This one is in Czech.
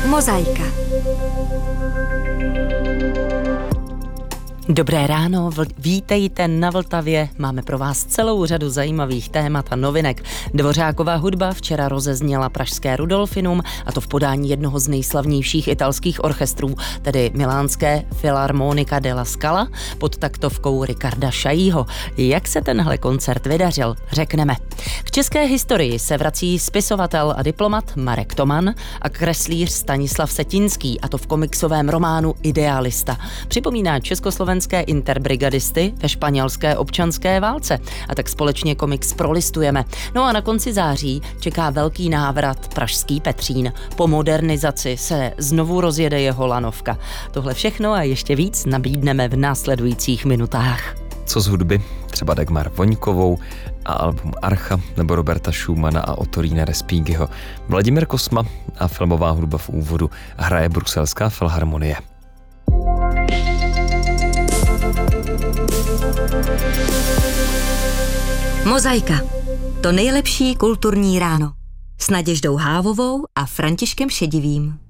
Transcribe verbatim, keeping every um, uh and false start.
Mozaika. Dobré ráno, vítejte na Vltavě. Máme pro vás celou řadu zajímavých témat a novinek. Dvořáková hudba včera rozezněla pražské Rudolfinum, a to v podání jednoho z nejslavnějších italských orchestrů, tedy milánské Filarmonica della Scala pod taktovkou Riccarda Chaillyho. Jak se tenhle koncert vydařil, řekneme. K české historii se vrací spisovatel a diplomat Marek Toman a kreslíř Stanislav Setinský, a to v komiksovém románu Idealista. Připomíná československé interbrigadisty ve španělské občanské válce, a tak společně komiks prolistujeme. No a na konci září čeká velký návrat Pražský Petřín. Po modernizaci se znovu rozjede jeho lanovka. Tohle všechno a ještě víc nabídneme v následujících minutách. Co z hudby? Třeba Dagmar Voňkovou a album Archa nebo Roberta Schumana a Ottorína Respighiho. Vladimír Kosma a filmová hudba v úvodu hraje Bruselská filharmonie. Mozaika. To nejlepší kulturní ráno. S Naděždou Hávovou a Františkem Šedivým.